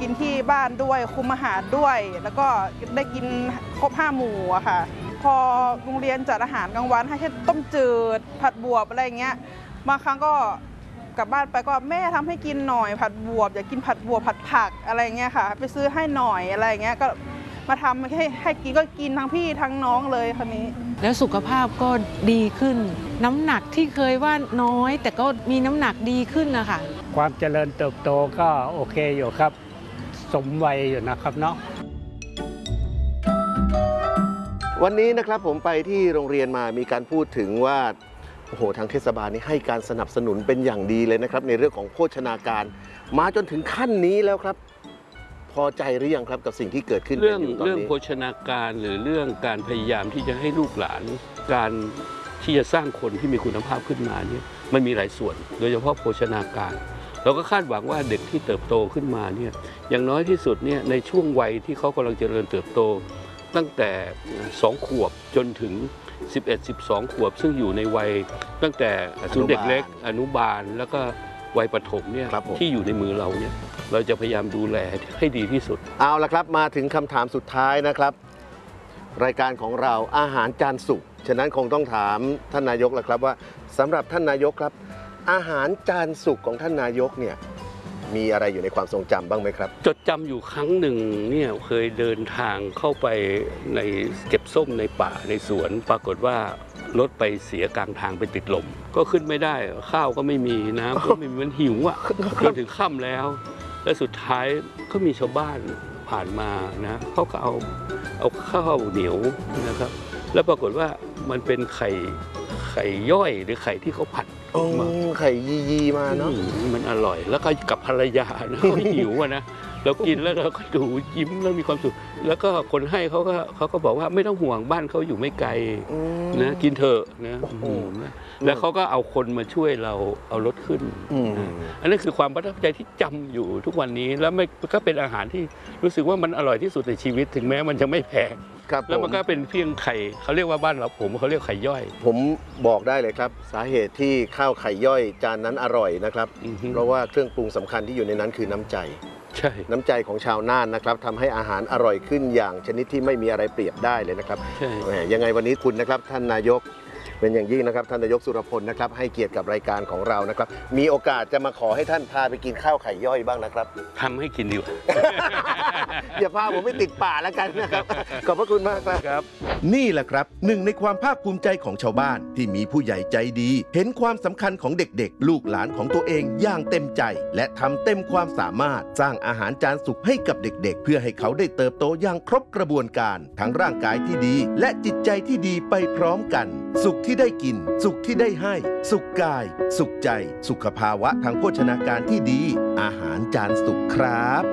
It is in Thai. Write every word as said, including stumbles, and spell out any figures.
นที่บ้านด้วยคุมอาหารด้วยแล้วก็ได้กินครบห้าหมู่อะค่ะพอโรงเรียนจัดอาหารกลางวันให้เช่นต้มจืดผัดบวบอะไรเงี้ยบางครั้งก็กลับบ้านไปก็แม่ทำให้กินหน่อยผัดบวบอยากกินผัดบวบผัดผักอะไรเงี้ยค่ะไปซื้อให้หน่อยอะไรเงี้ยก็มาทำให้ให้กินก็กินทั้งพี่ทั้งน้องเลยคนนี้แล้วสุขภาพก็ดีขึ้นน้ำหนักที่เคยว่าน้อยแต่ก็มีน้ำหนักดีขึ้นนะคะความเจริญเติบโตก็โอเคอยู่ครับสมวัยอยู่นะครับเนาะวันนี้นะครับผมไปที่โรงเรียนมามีการพูดถึงว่าโอ้โหทางเทศบาลนี่ให้การสนับสนุนเป็นอย่างดีเลยนะครับในเรื่องของโภชนาการมาจนถึงขั้นนี้แล้วครับพอใจหรือยังครับกับสิ่งที่เกิดขึ้นเรื่องเรื่องโภชนาการหรือเรื่องการพยายามที่จะให้ลูกหลานการที่จะสร้างคนที่มีคุณภาพขึ้นมาเนี่ยมันมีหลายส่วนโดยเฉพาะโภชนาการเราก็คาดหวังว่าเด็กที่เติบโตขึ้นมาเนี่ยอย่างน้อยที่สุดเนี่ยในช่วงวัยที่เขากำลังเจริญเติบโตตั้งแต่สองขวบจนถึงสิบเอ็ด สิบสองขวบซึ่งอยู่ในวัยตั้งแต่ศูนย์เด็กเล็กอนุบาลแล้วก็วัยประถมเนี่ยที่อยู่ในมือเราเนี่ยเราจะพยายามดูแลให้ดีที่สุดเอาละครับมาถึงคำถามสุดท้ายนะครับรายการของเราอาหารจานสุกฉะนั้นคงต้องถามท่านนายกแล้วครับว่าสำหรับท่านนายกครับอาหารจานสุกของท่านนายกเนี่ยมีอะไรอยู่ในความทรงจำบ้างไหมครับจดจำอยู่ครั้งหนึ่งเนี่ยเคยเดินทางเข้าไปในเก็บส้มในป่าในสวนปรากฏว่ารถไปเสียกลางทางไปติดลมก็ขึ้นไม่ได้ข้าวก็ไม่มีน้ำก็ไม่มีมันหิวอ่ะจนถึงค่ำแล้วและสุดท้ายก็มีชาวบ้านผ่านมานะเขาก็เอาเอาข้าวเหนียวนะครับแล้วปรากฏว่ามันเป็นไข่ไข่ย่อยหรือไข่ที่เขาผัดมาไข่ยียีมาเนาะมันอร่อยแล้วก็กับภรรยานะเขาหิวอะนะเรากินแล้วเราก็ดูยิ้มแล้วมีความสุขแล้วก็คนให้เขาก็เขาก็บอกว่าไม่ต้องห่วงบ้านเขาอยู่ไม่ไกลนะกินเถอะนะแล้วเขาก็เอาคนมาช่วยเราเอารถขึ้นอันนั้นคือความประทับใจที่จำอยู่ทุกวันนี้แล้วไม่ก็เป็นอาหารที่รู้สึกว่ามันอร่อยที่สุดในชีวิตถึงแม้มันจะไม่แพงแล้วมันก็เป็นเพียงไข่เขาเรียกว่าบ้านเราผมเขาเรียกไข่ย่อยผมบอกได้เลยครับสาเหตุที่ข้าวไข่ย่อยจานนั้นอร่อยนะครับเพราะว่าเครื่องปรุงสำคัญที่อยู่ในนั้นคือน้ำใจใช่น้ำใจของชาวน่านนะครับทำให้อาหารอร่อยขึ้นอย่างชนิดที่ไม่มีอะไรเปรียบได้เลยนะครับยังไงวันนี้คุณนะครับท่านนายกเป็นอย่างยิ่งนะครับท่านนายกสุรพลนะครับให้เกียรติกับรายการของเรานะครับมีโอกาสจะมาขอให้ท่านพาไปกินข้าวไข่ย่อยบ้างนะครับทำให้กินดีกว่าอย่าพาผมไปติดป่าแล้วกันนะครับขอบพระคุณมากครับนี่แหละครับหนึ่งในความภาคภูมิใจของชาวบ้านที่มีผู้ใหญ่ใจดีเห็นความสำคัญของเด็กๆลูกหลานของตัวเองอย่างเต็มใจและทำเต็มความสามารถสร้างอาหารจานสุกให้กับเด็กๆเพื่อให้เขาได้เติบโตอย่างครบกระบวนการทั้งร่างกายที่ดีและจิตใจที่ดีไปพร้อมกันสุขที่ได้กินสุขที่ได้ให้สุขกายสุขใจสุขภาวะทางโภชนาการที่ดีอาหารจานสุกครับ